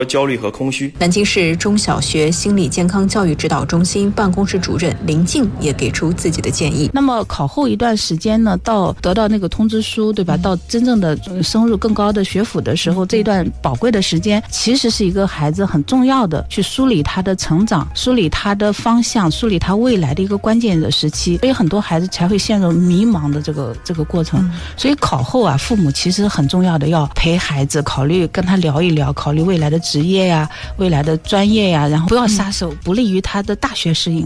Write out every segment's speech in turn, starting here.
焦虑和空虚。 南京市中小学心理健康教育指导中心办公室主任林静也给出自己的建议。 那么考后一段时间呢，到得到那个通知书，对吧？到真正的升入更高的学府的时候，这一段宝贵的时间，其实是一个孩子很重要的去梳理他的成长、梳理他的方向、梳理他未来的一个关键的时期。所以很多孩子才会陷入迷茫的这个过程。所以考后啊，父母其实很重要的要陪孩子，考虑跟他聊一聊，考虑未来的职业呀、未来的专业呀，然后不要撒手，不利于他的大学适应。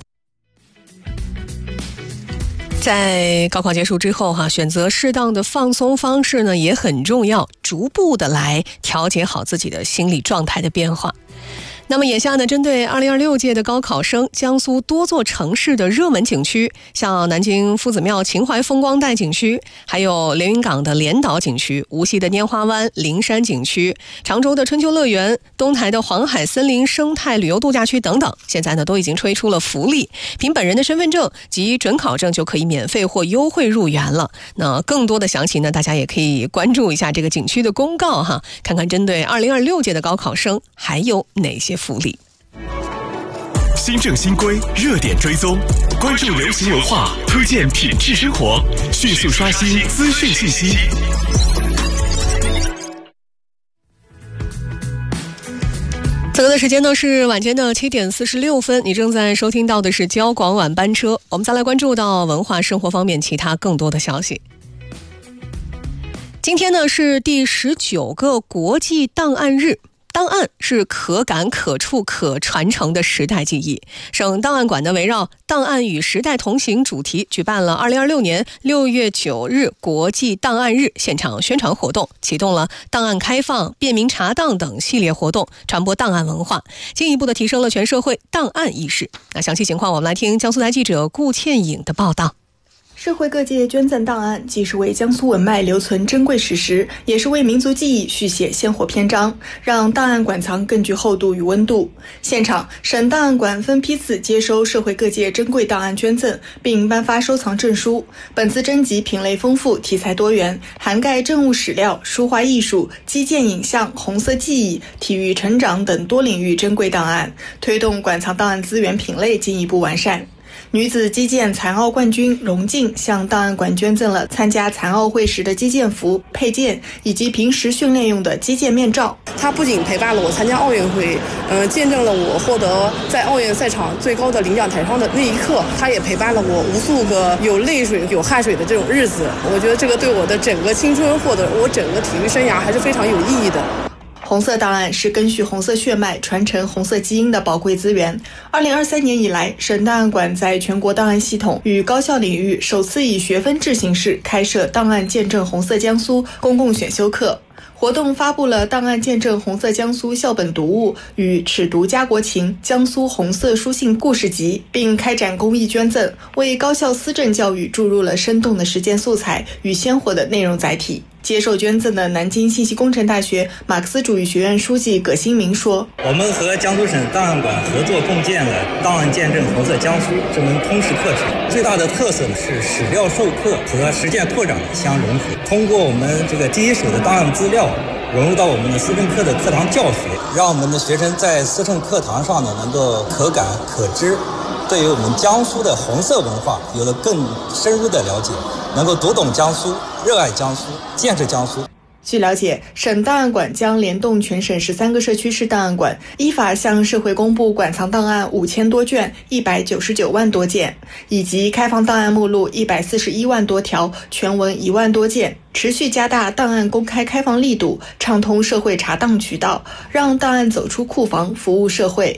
在高考结束之后选择适当的放松方式呢也很重要，逐步的来调节好自己的心理状态的变化。那么眼下呢，针对2026届的高考生，江苏多座城市的热门景区，像南京夫子庙秦淮风光带景区，还有连云港的连岛景区，无锡的拈花湾灵山景区，常州的春秋乐园，东台的黄海森林生态旅游度假区等等，现在呢都已经推出了福利，凭本人的身份证及准考证就可以免费或优惠入园了。那更多的详情呢，大家也可以关注一下这个景区的公告看看针对2026届的高考生还有哪些福利。 新政新规，热点追踪，关注流行文化，推荐品质生活，迅速刷新资讯信息。 此刻的时间呢是晚间的7点46分，你正在收听到的是交广晚班车。我们再来关注到文化生活方面其他更多的消息。今天呢是第19个国际档案日。档案是可感、可触、可传承的时代记忆。省档案馆呢围绕档案与时代同行主题，举办了2026年6月9日国际档案日现场宣传活动，启动了档案开放、便民查档等系列活动，传播档案文化，进一步的提升了全社会档案意识。那详细情况我们来听江苏台记者顾倩颖的报道。 社会各界捐赠档案，既是为江苏文脉留存珍贵史实，也是为民族记忆续写鲜活篇章，让档案馆藏更具厚度与温度。现场，省档案馆分批次接收社会各界珍贵档案捐赠，并颁发收藏证书。本次征集品类丰富，题材多元，涵盖政务史料、书画艺术、基建影像、红色记忆、体育成长等多领域珍贵档案，推动馆藏档案资源品类进一步完善。女子击剑残奥冠军荣静向档案馆捐赠了参加残奥会时的击剑服、配件以及平时训练用的击剑面罩。 她不仅陪伴了我参加奥运会，见证了我获得在奥运赛场最高的领奖台上的那一刻，她也陪伴了我无数个有泪水、有汗水的这种日子。我觉得这个对我的整个青春或者我整个体育生涯还是非常有意义的。 红色档案是根续红色血脉、传承红色基因的宝贵资源。2023年以来，省档案馆在全国档案系统与高校领域首次以学分制形式开设档案见证红色江苏公共选修课。活动发布了档案见证红色江苏校本读物与尺读家国情江苏红色书信故事集，并开展公益捐赠，为高校思政教育注入了生动的实践素材与鲜活的内容载体。接受捐赠的南京信息工程大学马克思主义学院书记葛新明说， 我们和江苏省档案馆合作共建了档案见证红色江苏这门通识课程，最大的特色是史料授课和实践拓展相融合，通过我们这个第一手的档案资料融入到我们的思政课的课堂教学，让我们的学生在思政课堂上呢能够可感可知，对于我们江苏的红色文化有了更深入的了解，能够读懂江苏，热爱江苏，建设江苏。 据了解，省档案馆将联动全省13个社区市档案馆，依法向社会公布馆藏档案5000多卷、199万多件，以及开放档案目录141万多条，全文1万多件，持续加大档案公开开放力度，畅通社会查档渠道，让档案走出库房，服务社会。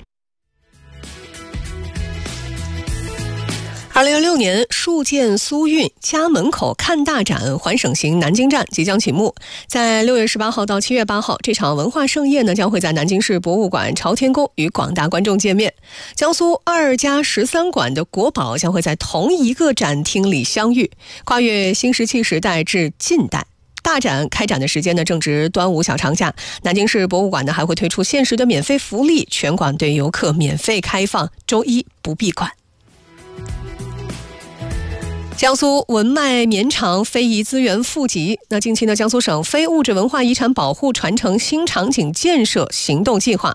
2026年戍建苏运家门口看大展环省行南京站即将启幕，在6月18号到7月8号，这场文化盛宴呢将会在南京市博物馆朝天宫与广大观众见面。江苏2+13馆的国宝将会在同一个展厅里相遇，跨越新石器时代至近代。大展开展的时间呢正值端午小长假，南京市博物馆呢还会推出限时的免费福利，全馆对游客免费开放，周一不闭馆。江苏文脉绵长，非遗资源富集。那近期呢，江苏省非物质文化遗产保护传承新场景建设行动计划